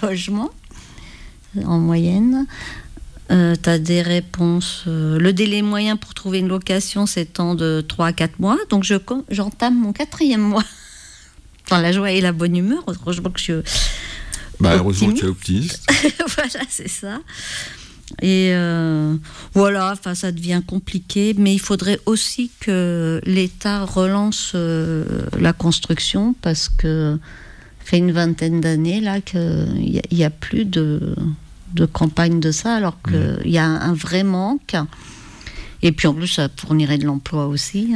logement, en moyenne. Tu as des réponses. Le délai moyen pour trouver une location s'étend de 3 à 4 mois. Donc, j'entame mon 4e mois. Enfin, la joie et la bonne humeur. Heureusement que je suis heureusement que tu es optimiste. Voilà, c'est ça. Et voilà, ça devient compliqué. Mais il faudrait aussi que l'État relance la construction parce que ça fait une vingtaine d'années là qu'il n'y a plus de campagne de ça, alors qu'il y a un vrai manque. Et puis en plus, ça fournirait de l'emploi aussi.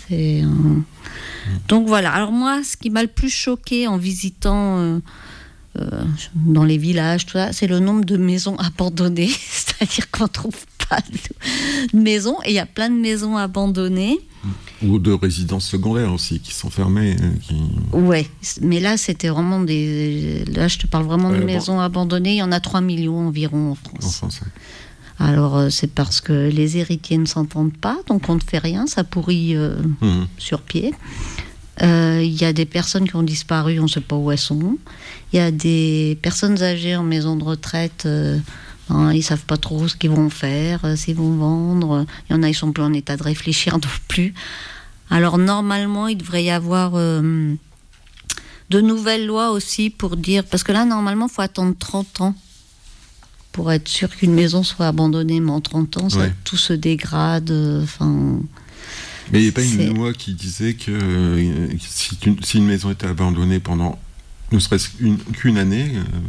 Donc voilà. Alors moi, ce qui m'a le plus choqué en visitant dans les villages, tout ça, c'est le nombre de maisons abandonnées. C'est-à-dire qu'on ne trouve pas de maisons. Et il y a plein de maisons abandonnées. Ou de résidences secondaires aussi, qui sont fermées. Ouais, mais là, c'était vraiment Là, je te parle vraiment de maisons abandonnées. Il y en a 3 millions environ en France. En France, oui. Alors, c'est parce que les héritiers ne s'entendent pas, donc on ne fait rien, ça pourrit sur pied. Il y a des personnes qui ont disparu, on ne sait pas où elles sont. Il y a des personnes âgées en maison de retraite, ils ne savent pas trop ce qu'ils vont faire, s'ils vont vendre. Il y en a, ils ne sont plus en état de réfléchir non plus. Alors, normalement, il devrait y avoir de nouvelles lois aussi pour dire... Parce que là, normalement, il faut attendre 30 ans pour être sûr qu'une maison soit abandonnée. Mais en 30 ans, tout se dégrade. Mais il n'y a pas une loi qui disait que si une maison était abandonnée pendant ne serait-ce qu'une année,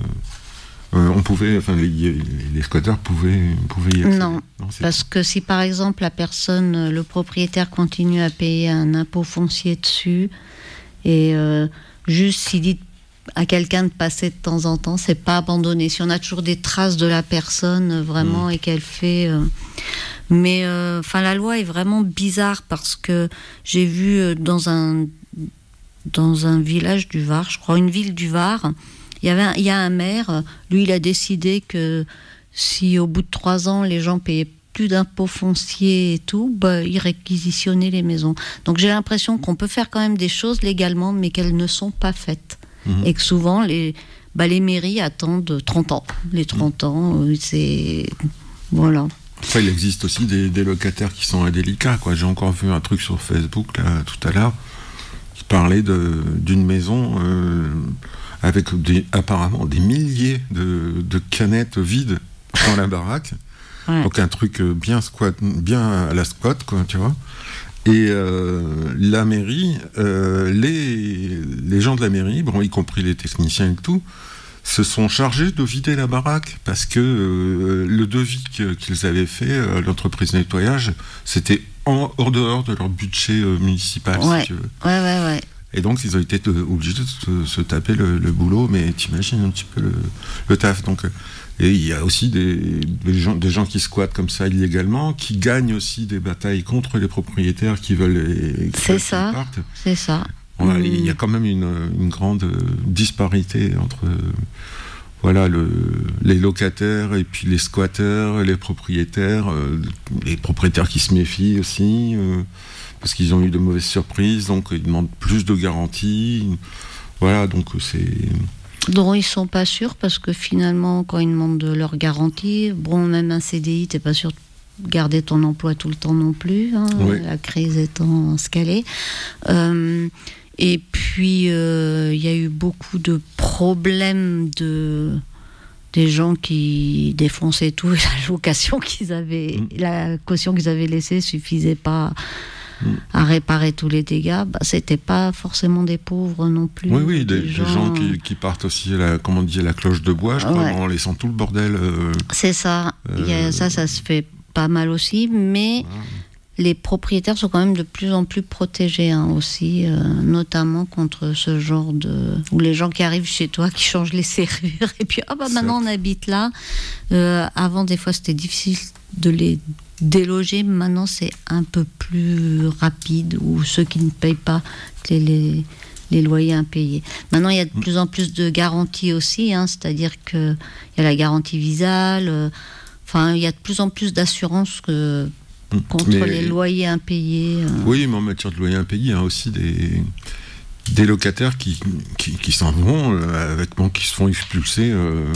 on pouvait, les squatteurs pouvaient y accéder. Non, parce que si par exemple le propriétaire continue à payer un impôt foncier dessus, et juste s'il dit à quelqu'un de passer de temps en temps, c'est pas abandonné. Si on a toujours des traces de la personne vraiment et qu'elle fait... Mais la loi est vraiment bizarre parce que j'ai vu dans un village du Var, je crois, une ville du Var, il y a un maire, lui il a décidé que si au bout de 3 ans les gens payaient plus d'impôts fonciers et tout, il réquisitionnait les maisons. Donc j'ai l'impression qu'on peut faire quand même des choses légalement mais qu'elles ne sont pas faites. Et que souvent les mairies attendent 30 ans. Les 30 ans, c'est... Voilà. Enfin, il existe aussi des locataires qui sont indélicats, quoi. J'ai encore vu un truc sur Facebook, là, tout à l'heure, qui parlait d'une maison avec apparemment des milliers de canettes vides dans la baraque. Ouais. Donc un truc bien à la squat, quoi, tu vois. Et la mairie, les gens de la mairie, y compris les techniciens et tout, se sont chargés de vider la baraque parce que le devis qu'ils avaient fait, l'entreprise de nettoyage, c'était hors dehors de leur budget municipal, si tu veux. Ouais. Et donc, ils ont été obligés de se taper le boulot, mais t'imagines un petit peu le taf. Donc, et il y a aussi des gens qui squattent comme ça illégalement, qui gagnent aussi des batailles contre les propriétaires qui veulent qu'ils partent. C'est ça. Il y a quand même une grande disparité entre les locataires et puis les squatteurs, les propriétaires qui se méfient aussi parce qu'ils ont eu de mauvaises surprises, donc ils demandent plus de garanties. Voilà, donc c'est... dont ils sont pas sûrs parce que finalement, quand ils demandent de leur garantie, même un CDI, t'es pas sûr de garder ton emploi tout le temps non plus, la crise étant ce qu'elle est. Et puis, il y a eu beaucoup de problèmes des gens qui défonçaient tout, et la location qu'ils avaient, la caution qu'ils avaient laissée suffisait pas à réparer tous les dégâts. C'était pas forcément des pauvres non plus. Oui, des gens qui partent aussi la cloche de bois, je crois, en laissant tout le bordel. C'est ça. Ça se fait pas mal aussi, mais les propriétaires sont quand même de plus en plus protégés aussi, notamment contre ce genre ou les gens qui arrivent chez toi, qui changent les serrures, et puis maintenant on habite là. Avant, des fois, c'était difficile de les déloger, maintenant c'est un peu plus rapide, ou ceux qui ne payent pas les loyers impayés. Maintenant, il y a de plus en plus de garanties aussi, c'est-à-dire qu'il y a la garantie Visale, il y a de plus en plus d'assurances contre les loyers impayés. Oui, mais en matière de loyers impayés, il y a aussi des locataires qui s'en vont, qui se font expulser